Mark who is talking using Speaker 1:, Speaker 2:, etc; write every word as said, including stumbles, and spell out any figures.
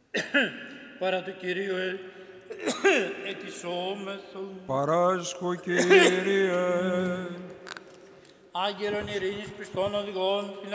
Speaker 1: Παρά το Κυρίο ετισόμεθον.
Speaker 2: Παράσκο, Κύριε.
Speaker 1: Άγγελον ειρήνης πιστών οδηγών,